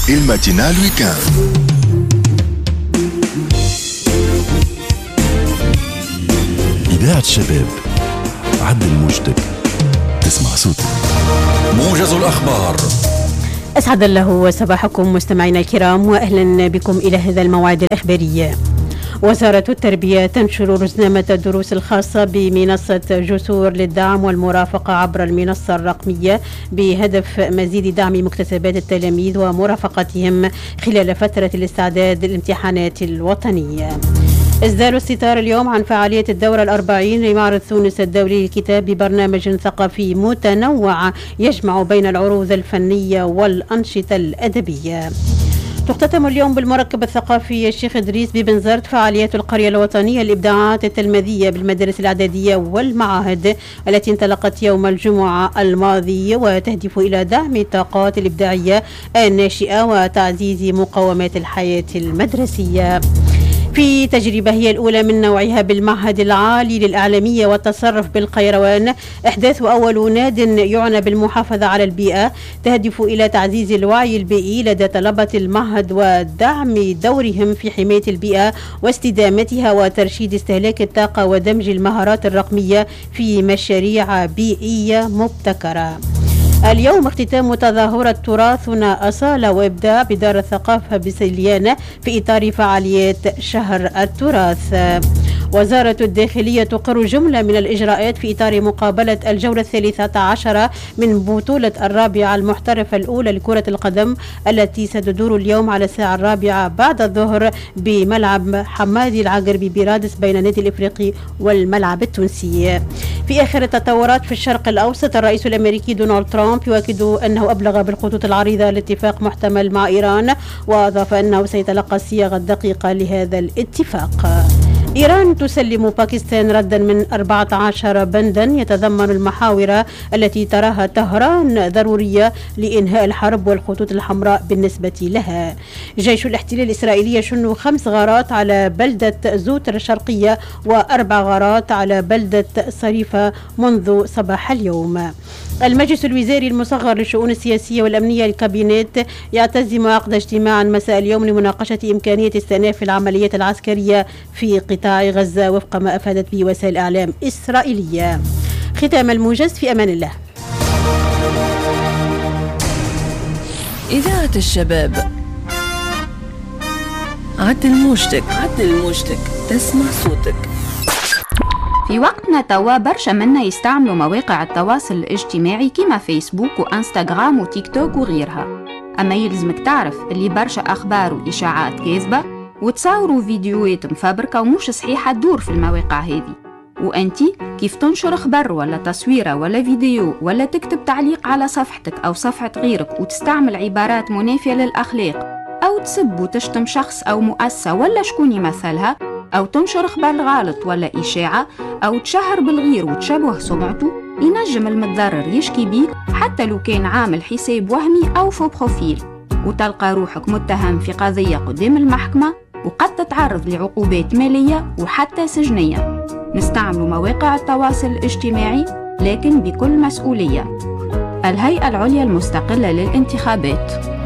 الماتينال ويكاند. إذاعة الشباب، عدل موجتك، تسمع صوتك. موجز الأخبار. أسعد الله صباحكم مستمعينا الكرام، وأهلا بكم إلى هذا الموعد الإخباري. وزارة التربية تنشر رزنامة الدروس الخاصة بمنصة جسور للدعم والمرافقة عبر المنصة الرقمية بهدف مزيد دعم مكتسبات التلاميذ ومرافقتهم خلال فترة الاستعداد للامتحانات الوطنية. إصدار الستار اليوم عن فعالية الدورة 40 لمعرض تونس الدولي للكتاب ببرنامج ثقافي متنوع يجمع بين العروض الفنية والأنشطة الأدبية. تختتم اليوم بالمركب الثقافي الشيخ إدريس ببنزرت فعاليات القرية الوطنية للإبداعات التلميذية بالمدارس الإعدادية والمعاهد التي انطلقت يوم الجمعة الماضي، وتهدف إلى دعم الطاقات الإبداعية الناشئة وتعزيز مقومات الحياة المدرسية. في تجربة هي الأولى من نوعها بالمعهد العالي للإعلامية والتصرف بالقيروان، إحداث أول ناد يعنى بالمحافظة على البيئة، تهدف إلى تعزيز الوعي البيئي لدى طلبة المعهد ودعم دورهم في حماية البيئة واستدامتها وترشيد استهلاك الطاقة ودمج المهارات الرقمية في مشاريع بيئية مبتكرة. اليوم اختتام تظاهرة تراثنا أصالة وإبداع بدار الثقافة بسليانة في إطار فعاليات شهر التراث. وزارة الداخلية تقر جملة من الإجراءات في إطار مقابلة الجولة 13 من بطولة الرابعة المحترفة الأولى لكرة القدم التي ستدور اليوم على الساعة 4 بعد الظهر بملعب حمادي العقربي برادس بين النادي الإفريقي والملعب التونسي. في آخر التطورات في الشرق الأوسط، الرئيس الأمريكي دونالد ترامب يؤكد أنه أبلغ بالخطوط العريضة لاتفاق محتمل مع إيران، وأضاف أنه سيتلقى الصياغة الدقيقة لهذا الاتفاق. إيران تسلم باكستان ردا من 14 بندا يتضمن المحاور التي تراها طهران ضرورية لإنهاء الحرب والخطوط الحمراء بالنسبة لها. جيش الاحتلال الإسرائيلي يشن 5 غارات على بلدة زوتر الشرقية و4 غارات على بلدة صريفة منذ صباح اليوم. المجلس الوزاري المصغر للشؤون السياسية والأمنية الكابينت يعتزم عقد اجتماعا مساء اليوم لمناقشة إمكانية استئناف العمليات العسكرية في قطاع غزة وفق ما أفادت به وسائل إعلام إسرائيلية. ختام الموجز، في أمان الله. إذاعة الشباب، عدل موجتك، تسمع صوتك. في وقتنا توا برشا منا يستعملوا مواقع التواصل الاجتماعي كما فيسبوك وانستغرام وتيك توك وغيرها، أما يلزمك تعرف اللي برشا أخبار وإشاعات كاذبة وتصوروا فيديوهات مفبركة ومش صحيحة تدور في المواقع هذه، وأنتي كيف تنشر خبر ولا تصويرة ولا فيديو ولا تكتب تعليق على صفحتك أو صفحة غيرك وتستعمل عبارات منافية للأخلاق أو تسب وتشتم شخص أو مؤسسة ولا شكون يمثلها، أو تنشر خبر غلط ولا إشاعة أو تشهر بالغير وتشبه سمعته، ينجم المتضرر يشكي بيك حتى لو كان عامل حساب وهمي أو فو بروفيل، وتلقى روحك متهم في قضية قدام المحكمة وقد تتعرض لعقوبات مالية وحتى سجنية. نستعمل مواقع التواصل الاجتماعي لكن بكل مسؤولية. الهيئة العليا المستقلة للانتخابات.